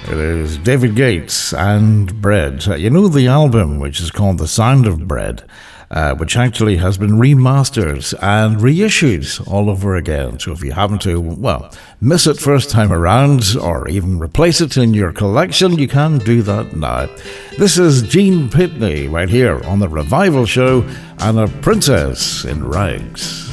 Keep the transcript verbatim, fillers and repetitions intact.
It is David Gates and Bread. Uh, you know the album, which is called The Sound of Bread, uh, which actually has been remastered and reissued all over again. So if you happen to, well, miss it first time around or even replace it in your collection, you can do that now. This is Gene Pitney right here on The Revival Show and A Princess in Rags.